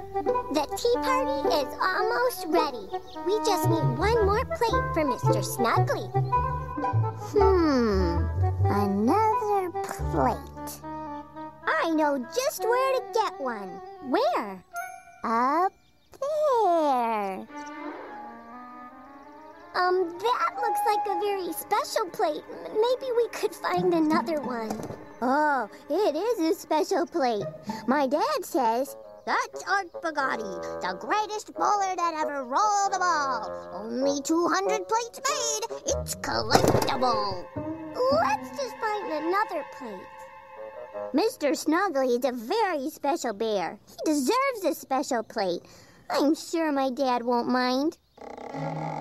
The tea party is almost ready. We just need one more plate for Mr. Snuggly. Another plate. I know just where to get one. Where? Up there. That looks like a very special plate. Maybe we could find another one. Oh, it is a special plate. My dad says, "That's Art Bugatti, the greatest bowler that ever rolled a ball. Only 200 plates made. It's collectible." Let's just find another plate. Mr. Snuggly is a very special bear. He deserves a special plate. I'm sure my dad won't mind.